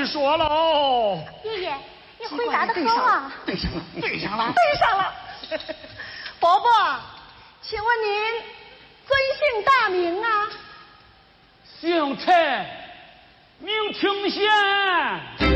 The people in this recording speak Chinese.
会说喽。 爷爷，你回答的好啊！ 对上了，对上了， 对上了。伯伯，请问您尊姓大名啊？ 姓陈，名清贤。